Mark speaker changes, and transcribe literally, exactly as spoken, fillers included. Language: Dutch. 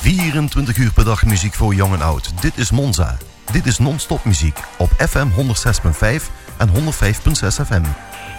Speaker 1: vierentwintig uur per dag muziek voor jong en oud. Dit is Monza. Dit is non-stop muziek op F M honderd zes komma vijf en honderd vijf komma zes F M.